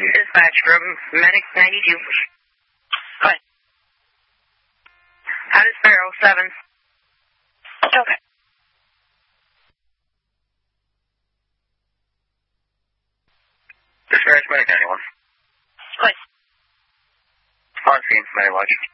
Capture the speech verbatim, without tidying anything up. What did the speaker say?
Dispatch from Medic ninety-two. Hi. Out of Sparrow, seven. Okay. Dispatch Medic ninety-one. Hi. On scene, Medic Watch.